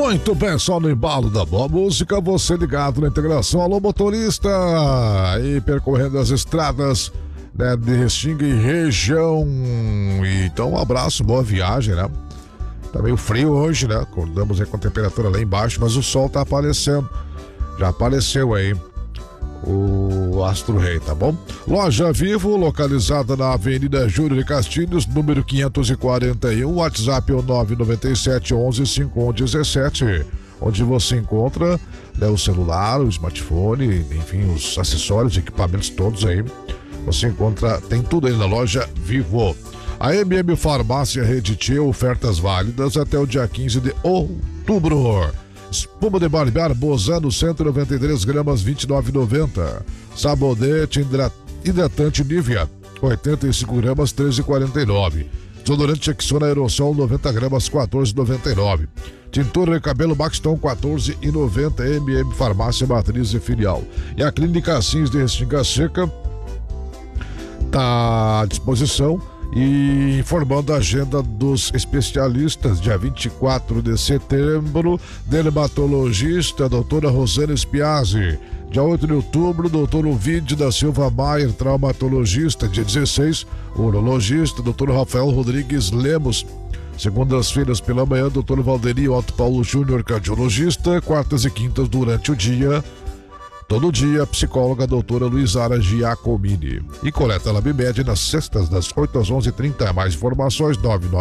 Muito bem, só no embalo da boa música, você ligado na integração. Alô, motorista, aí percorrendo as estradas, né, de Restinga e região. Então, um abraço, boa viagem, né? Tá meio frio hoje, né? Acordamos aí com a temperatura lá embaixo, mas o sol tá aparecendo. Já apareceu aí o Astro Rei, tá bom? Loja Vivo, localizada na Avenida Júlio de Castilhos, número 541, WhatsApp é o 997 11 5117, onde você encontra, né, o celular, o smartphone, enfim, os acessórios, equipamentos todos aí. Você encontra, tem tudo aí na Loja Vivo. A MM Farmácia Rede Tia, ofertas válidas até o dia 15 de outubro. Espuma de barbear Bozano 193 gramas 29,90. Sabonete hidratante Nivea 85 gramas 13,49. Desodorante Rexona Aerosol 90 gramas 14,99. Tintura de cabelo Maxton 14,90. MM Farmácia Matriz e Filial. E a Clínica Assins de Restinga Seca está à disposição. E informando a agenda dos especialistas, dia 24 de setembro, dermatologista, doutora Rosana Spiazzi. Dia 8 de outubro, doutor Ovidio da Silva Maier, traumatologista. Dia 16, urologista, doutor Rafael Rodrigues Lemos. Segundas-feiras pela manhã, doutor Valderi Otto Paulo Júnior, cardiologista. Quartas e quintas durante o dia. Todo dia, psicóloga doutora Luizara Giacomini. E coleta LabMed nas sextas, das 8 às 11h30. Mais informações,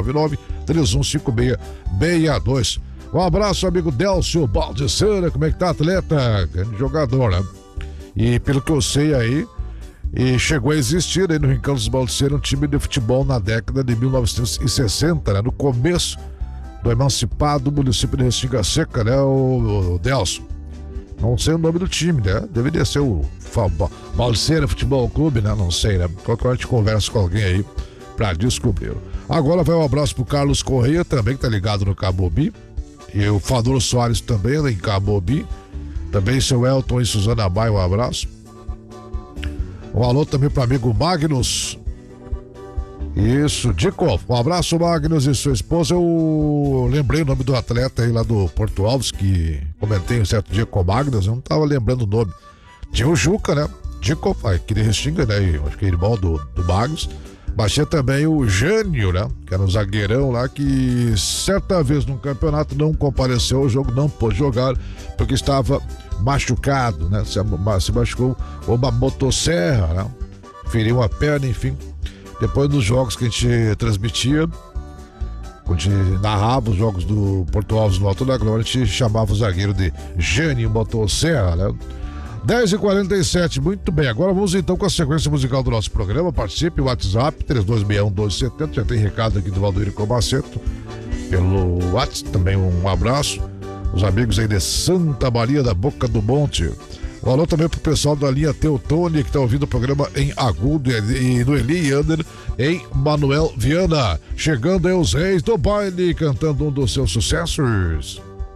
999-3156-62. Um abraço, amigo Delcio Baldissera. Como é que tá, atleta? Grande jogador, né? E pelo que eu sei aí, e chegou a existir aí no Rincão dos Baldissera um time de futebol na década de 1960, né? No começo do emancipado município de Restinga Seca, né? O Delcio. Não sei o nome do time, né? Deveria ser o Baldissera Futebol Clube, né? Não sei, né? Qualquer hora a gente conversa com alguém aí pra descobrir. Agora vai um abraço pro Carlos Correia também, que tá ligado no Cabobi. E o Fador Soares também, né, em Cabobi. Também seu Elton e Suzana Maia, um abraço. Um alô também pro amigo Magnus. Isso, Dikov. Um abraço, Magnus e sua esposa. Eu lembrei o nome do atleta aí lá do Porto Alves, que comentei um certo dia com o Magnus, eu não tava lembrando o nome. Tinha o Juca, né? Dikov, aqui de Restinga, né? Acho que é irmão do Magnus. Mas tinha também o Jânio, né? Que era um zagueirão lá que certa vez num campeonato não compareceu ao jogo, não pôde jogar, porque estava machucado, né? Se machucou uma motosserra, né? Feriu a perna, enfim. Depois dos jogos que a gente transmitia, quando a gente narrava os jogos do Porto Alves no Alto da Glória, a gente chamava o zagueiro de Jânio Motosserra, né? 10h47, muito bem. Agora vamos então com a sequência musical do nosso programa. Participe, WhatsApp 3261-1270. Já tem recado aqui do Valdoir Comaceto pelo WhatsApp. Também um abraço. Os amigos aí de Santa Maria da Boca do Monte. Um alô também pro pessoal da linha Teutônia, que tá ouvindo o programa em Agudo e no Eli Under, em Manuel Viana. Chegando aí os reis do baile, cantando um dos seus sucessos.